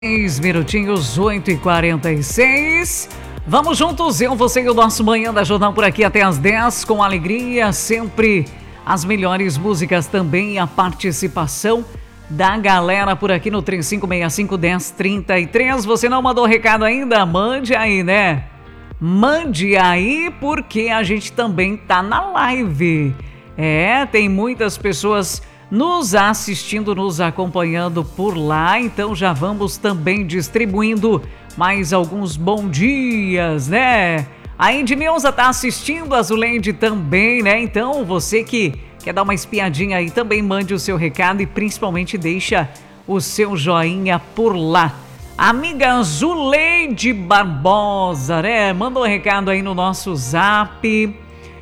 Minutinhos, 8h46. Vamos juntos, eu, você e o nosso Manhã da Jornal por aqui até as 10, com alegria, sempre as melhores músicas também, a participação da galera por aqui no 3565-1033. Você não mandou recado ainda? Mande aí, né? Mande aí, porque a gente também tá na live. Tem muitas pessoas nos assistindo, nos acompanhando por lá, então já vamos também distribuindo mais alguns bom dias, né? A Edneuza tá assistindo, a Zuleide também, né? Então você que quer dar uma espiadinha aí, também mande o seu recado e principalmente deixa o seu joinha por lá. Amiga Zuleide Barbosa, né? Manda um recado aí no nosso zap.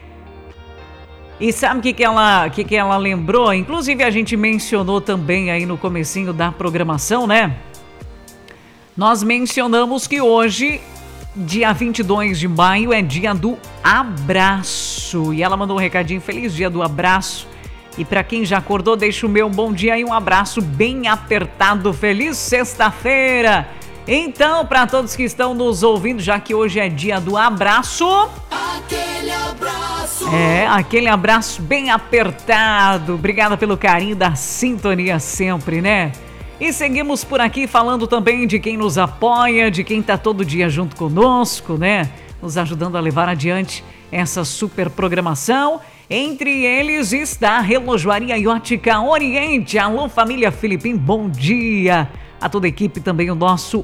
E sabe o que ela lembrou? Inclusive a gente mencionou também aí no comecinho da programação, né? Nós mencionamos que hoje, dia 22 de maio, é dia do abraço. E ela mandou um recadinho, feliz dia do abraço. E para quem já acordou, deixa o meu bom dia e um abraço bem apertado. Feliz sexta-feira! Então, para todos que estão nos ouvindo, já que hoje é dia do abraço... Aquele abraço! Aquele abraço bem apertado. Obrigada pelo carinho da sintonia sempre, né? E seguimos por aqui falando também de quem nos apoia, de quem tá todo dia junto conosco, né? Nos ajudando a levar adiante essa super programação. Entre eles está a Relojoaria e Ótica Oriente. Alô, família Filipim, bom dia! A toda a equipe também o nosso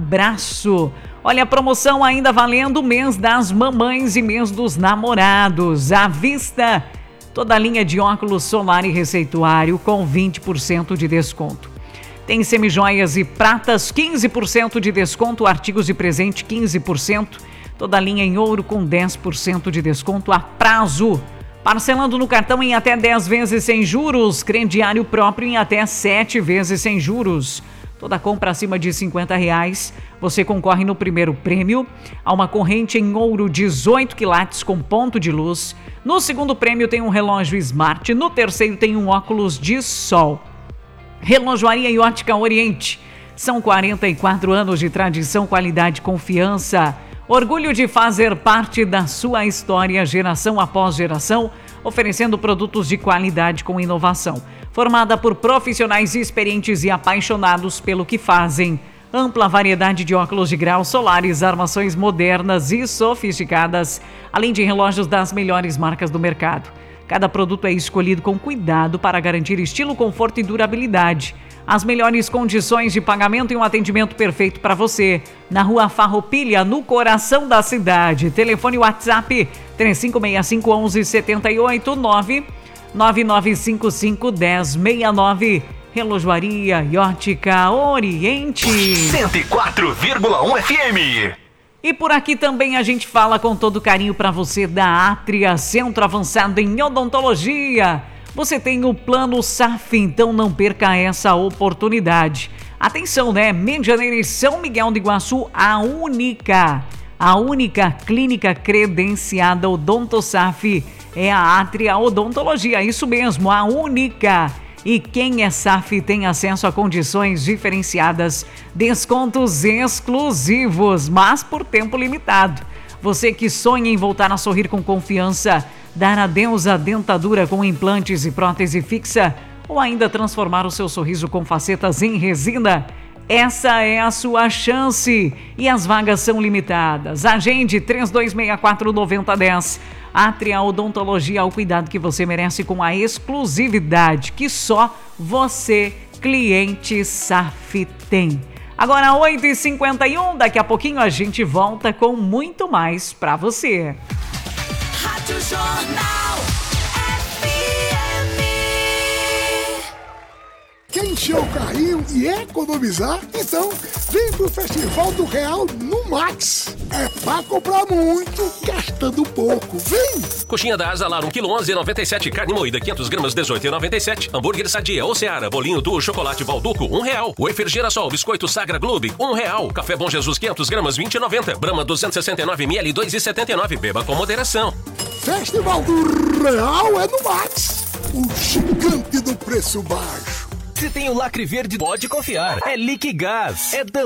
abraço. Olha, a promoção ainda valendo mês das mamães e mês dos namorados. À vista, toda a linha de óculos solar e receituário com 20% de desconto. Tem semijoias e pratas, 15% de desconto, artigos de presente 15%, toda a linha em ouro com 10% de desconto a prazo. Parcelando no cartão em até 10 vezes sem juros, crediário próprio em até 7 vezes sem juros. Toda compra acima de R$50, você concorre no primeiro prêmio a uma corrente em ouro 18 quilates com ponto de luz. No segundo prêmio tem um relógio Smart. No terceiro tem um óculos de sol. Relojoaria e Ótica Oriente. São 44 anos de tradição, qualidade e confiança. Orgulho de fazer parte da sua história, geração após geração, oferecendo produtos de qualidade com inovação. Formada por profissionais experientes e apaixonados pelo que fazem. Ampla variedade de óculos de grau solares, armações modernas e sofisticadas, além de relógios das melhores marcas do mercado. Cada produto é escolhido com cuidado para garantir estilo, conforto e durabilidade. As melhores condições de pagamento e um atendimento perfeito para você. Na Rua Farroupilha, no coração da cidade. Telefone WhatsApp 3565-1178 9955-1069. Relojoaria e Ótica Oriente 104,1 FM. E por aqui também a gente fala com todo carinho para você da Atria, Centro Avançado em Odontologia. Você tem o Plano SAF, então não perca essa oportunidade. Atenção, né? Medianeira e São Miguel do Iguaçu, a única clínica credenciada OdontoSAF é a Atria Odontologia, isso mesmo, a única. E quem é SAF tem acesso a condições diferenciadas, descontos exclusivos, mas por tempo limitado. Você que sonha em voltar a sorrir com confiança, dar adeus à dentadura com implantes e prótese fixa, ou ainda transformar o seu sorriso com facetas em resina, essa é a sua chance e as vagas são limitadas. Agende 3264-9010. Atria Odontologia, o cuidado que você merece com a exclusividade que só você, cliente SAF, tem. Agora 8h51, daqui a pouquinho a gente volta com muito mais para você. Rádio Jornal Quer encher o carrinho e economizar? Então, vem pro Festival do Real no Max. É pra comprar muito, gastando pouco. Vem! Coxinha da Asa Lar, 1 kg 11,97. Carne moída, 500 gramas, 18,97. Hambúrguer Sadia ou Seara, bolinho do chocolate Valduco, R$1. Wafer Girassol, biscoito Sagra Globe, R$1. Café Bom Jesus, 500 gramas, 20,90. Brahma, 269 ml, 2,79. Beba com moderação. Festival do Real é no Max. O gigante do preço baixo. Se tem o lacre verde, pode confiar. É Liquigás. É